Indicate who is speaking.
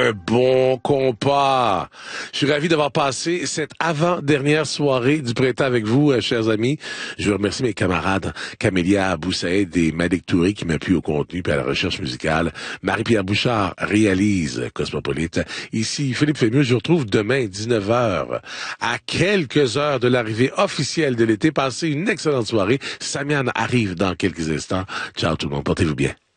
Speaker 1: un bon compas. Je suis ravi d'avoir passé cette avant-dernière soirée du printemps avec vous, chers amis. Je remercie mes camarades Camélia Boussaïd et Malik Touré qui m'appuient au contenu et à la recherche musicale. Marie-Pierre Bouchard réalise Cosmopolite. Ici Philippe Fémieux, je vous retrouve demain 19h à quelques heures de l'arrivée officielle de l'été. Passez une excellente soirée. Samian arrive dans quelques instants. Ciao tout le monde, portez-vous bien.